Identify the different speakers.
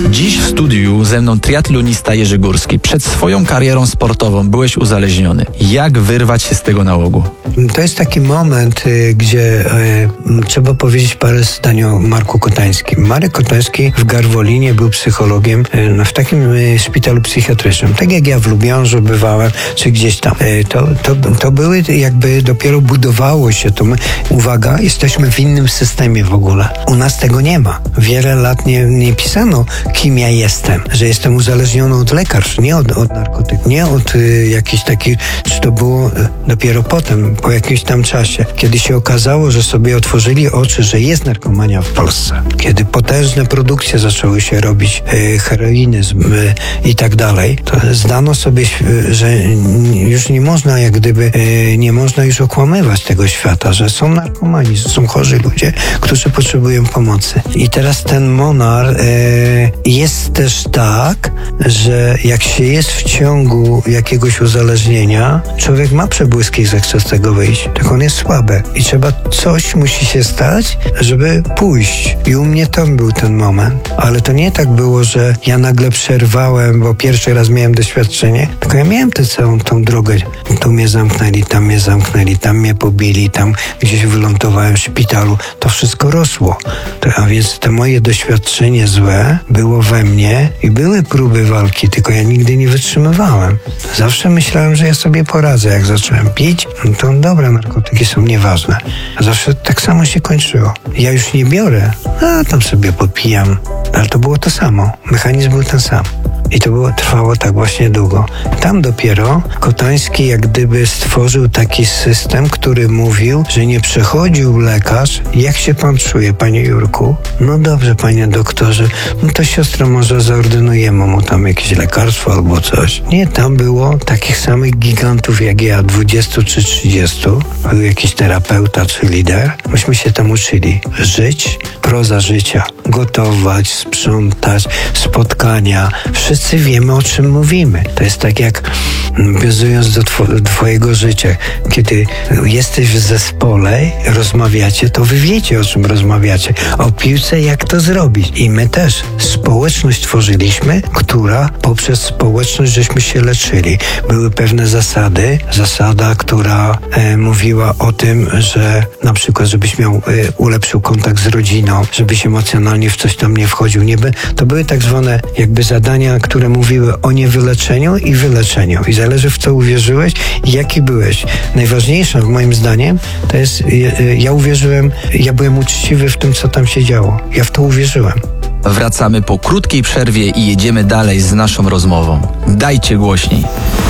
Speaker 1: Dziś w studiu ze mną triatlonista Jerzy Górski. Przed swoją karierą sportową byłeś uzależniony. Jak wyrwać się z tego nałogu?
Speaker 2: To jest taki moment, gdzie trzeba powiedzieć parę zdań o Marku Kotańskim. Marek Kotański w Garwolinie był psychologiem w takim szpitalu psychiatrycznym. Tak jak ja w Lubiążu bywałem, czy gdzieś tam. To były jakby dopiero budowało się to. Uwaga, jesteśmy w innym systemie w ogóle. U nas tego nie ma. Wiele lat nie pisano, kim ja jestem. Że jestem uzależniony od lekarstw, nie od narkotyków, nie od jakichś takich, czy to było dopiero potem, po jakimś tam czasie, kiedy się okazało, że sobie otworzyli oczy, że jest narkomania w Polsce. Kiedy potężne produkcje zaczęły się robić, heroinizm i tak dalej, to zdano sobie, że już nie można, jak gdyby, nie można już okłamywać tego świata, że są narkomani, że są chorzy ludzie, którzy potrzebują pomocy. I teraz ten Monar jest też tak, że jak się jest w ciągu jakiegoś uzależnienia, człowiek ma przebłyski, że chce z tego wyjść, tylko on jest słaby. I coś musi się stać, żeby pójść. I u mnie tam był ten moment. Ale to nie tak było, że ja nagle przerwałem, bo pierwszy raz miałem doświadczenie, tylko ja miałem tę całą tą drogę. Tu mnie zamknęli, tam mnie pobili, tam gdzieś wylądowałem w szpitalu. To wszystko rosło. A więc to moje doświadczenie złe było we mnie i były próby walki, tylko ja nigdy nie wytrzymywałem. Zawsze myślałem, że ja sobie poradzę. Jak zacząłem pić, no to dobra, narkotyki są nieważne. A zawsze tak samo się kończyło. Ja już nie biorę, a tam sobie popijam. Ale to było to samo. Mechanizm był ten sam. I to trwało tak właśnie długo. Tam dopiero Kotański jak gdyby stworzył taki system, który mówił, że nie przychodził lekarz. Jak się pan czuje, panie Jurku? No dobrze, panie doktorze. No to siostra może zaordynujemy mu tam jakieś lekarstwo albo coś. Nie, tam było takich samych gigantów jak ja, 20 czy 30. Był jakiś terapeuta czy lider. Myśmy się tam uczyli żyć, proza życia, gotować, sprzątać, spotkania. Wszyscy wiemy, o czym mówimy. To jest tak jak nawiązując do twojego życia. Kiedy jesteś w zespole, rozmawiacie, to wy wiecie, o czym rozmawiacie. O piłce, jak to zrobić. I my też społeczność tworzyliśmy, która poprzez społeczność żeśmy się leczyli. Były pewne zasady. Zasada, która mówiła o tym, że na przykład, żebyś ulepszył kontakt z rodziną, żebyś emocjonalnie w coś tam nie wchodził. To były tak zwane jakby zadania, które mówiły o niewyleczeniu i wyleczeniu. I zależy, w co uwierzyłeś i jaki byłeś. Najważniejsze moim zdaniem to jest, ja byłem uczciwy w tym, co tam się działo. Ja w to uwierzyłem.
Speaker 1: Wracamy po krótkiej przerwie i jedziemy dalej z naszą rozmową. Dajcie głośniej.